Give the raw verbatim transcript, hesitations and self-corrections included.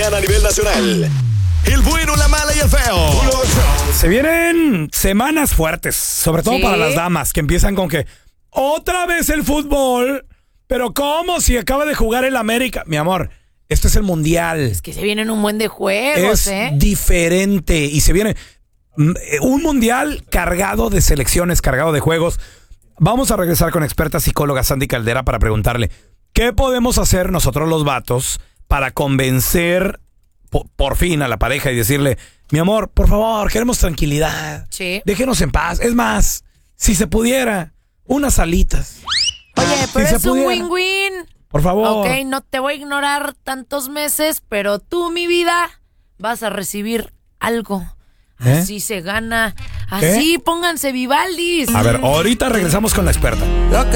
dominan a nivel nacional. El bueno, la mala y el feo. Se vienen semanas fuertes, sobre todo ¿Sí? para las damas, que empiezan con que otra vez el fútbol, pero ¿cómo si acaba de jugar el América? Mi amor, esto es el Mundial. Es que se vienen un buen de juegos, es ¿eh? diferente y se viene un Mundial cargado de selecciones, cargado de juegos. Vamos a regresar con experta psicóloga Sandy Caldera para preguntarle ¿qué podemos hacer nosotros los vatos para convencer por, por fin a la pareja y decirle, mi amor, por favor, queremos tranquilidad. Sí. Déjenos en paz. Es más, si se pudiera, unas alitas. Oye, pero si es un win-win. Por favor. Ok, no te voy a ignorar tantos meses, pero tú, mi vida, vas a recibir algo. ¿Eh? Así se gana. Así, ¿Qué? pónganse Vivaldis. A ver, ahorita regresamos con la experta. Lo que